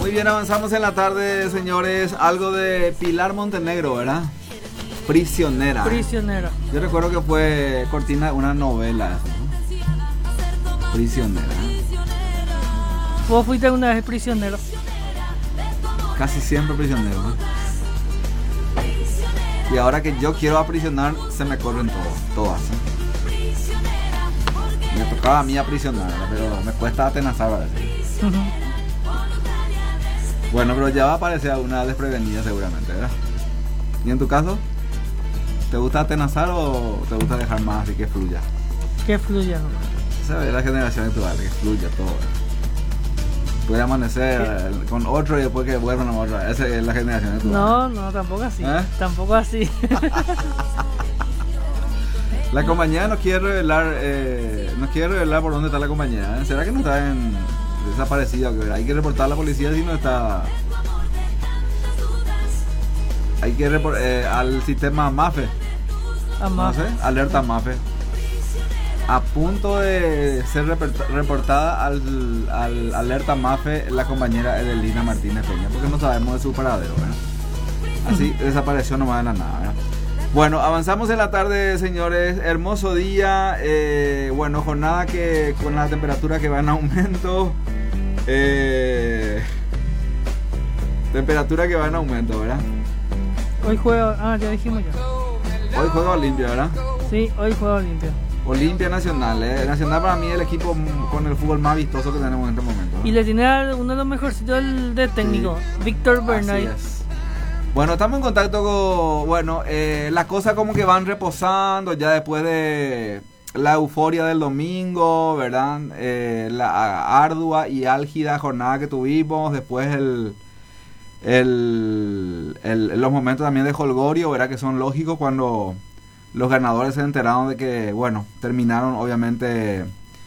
Muy bien, avanzamos en la tarde, señores. Algo de Pilar Montenegro, ¿verdad? Prisionera. Prisionera. Yo recuerdo que fue cortina de una novela, ¿no? Prisionera. ¿Vos fuiste una vez prisionero? Casi siempre prisionero, ¿no? Y ahora que yo quiero aprisionar, se me corren todas. Me tocaba a mí aprisionar, pero me cuesta atenazar a veces. Bueno, pero ya va a aparecer una desprevenida seguramente, ¿verdad? ¿Y en tu caso? ¿Te gusta atenazar o te gusta dejar más así que fluya? Que fluya, ¿no? Esa es la generación actual, que fluya todo. Puede amanecer con otro y después que vuelvan a otra. Esa es la generación actual. No, tampoco así. Tampoco así. La compañía nos quiere revelar por dónde está la compañía. ¿Será que no está desaparecida? Hay que reportar a la policía si no está. Hay que al sistema MAFE. No sé, alerta MAFE. A punto de ser reportada al alerta MAFE la compañera Edelina Martínez Peña, porque no sabemos de su paradero, ¿verdad? Así desapareció nomás de la nada, ¿verdad? Bueno, avanzamos en la tarde, señores. Hermoso día. Bueno, jornada que con la temperatura que va en aumento. Temperatura que va en aumento, ¿verdad? Hoy juega. Ya dijimos ya. Hoy juega Olimpia, ¿verdad? Sí, hoy juega Olimpia. Olimpia Nacional. Nacional para mí es el equipo con el fútbol más vistoso que tenemos en este momento, ¿no? Y le tiene uno de los mejorcitos de técnico, sí. Víctor Bernay. Así es. Bueno, estamos en contacto con... Bueno, las cosas como que van reposando ya después de la euforia del domingo, ¿verdad? La ardua y álgida jornada que tuvimos. Después los momentos también de jolgorio, ¿verdad? Que son lógicos cuando los ganadores se enteraron de que, bueno, terminaron obviamente...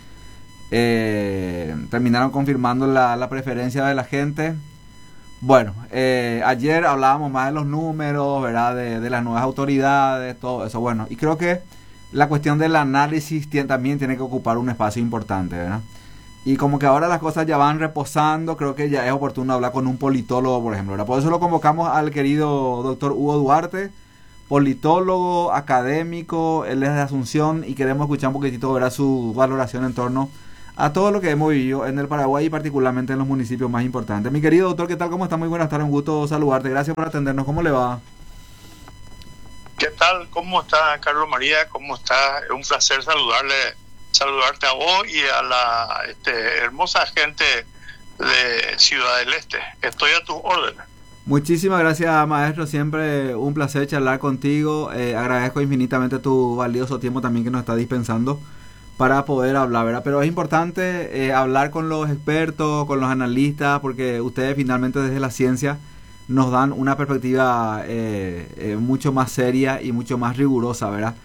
terminaron confirmando la preferencia de la gente. Bueno, ayer hablábamos más de los números, ¿verdad? De las nuevas autoridades, todo eso. Bueno, y creo que la cuestión del análisis también tiene que ocupar un espacio importante, ¿verdad? Y como que ahora las cosas ya van reposando, creo que ya es oportuno hablar con un politólogo, por ejemplo, ¿verdad? Por eso lo convocamos al querido doctor Hugo Duarte, politólogo, académico, él es de Asunción y queremos escuchar un poquitito, ¿verdad? Su valoración en torno a todo lo que hemos vivido en el Paraguay y particularmente en los municipios más importantes. Mi querido doctor, ¿qué tal? ¿Cómo está? Muy buenas tardes, un gusto saludarte. Gracias por atendernos. ¿Cómo le va? ¿Qué tal? ¿Cómo está, Carlos María? ¿Cómo está? Es un placer saludarte a vos y a la hermosa gente de Ciudad del Este. Estoy a tus órdenes. Muchísimas gracias, maestro. Siempre un placer charlar contigo. Agradezco infinitamente tu valioso tiempo también que nos está dispensando para poder hablar, ¿verdad? Pero es importante hablar con los expertos, con los analistas, porque ustedes finalmente desde la ciencia nos dan una perspectiva mucho más seria y mucho más rigurosa, ¿verdad?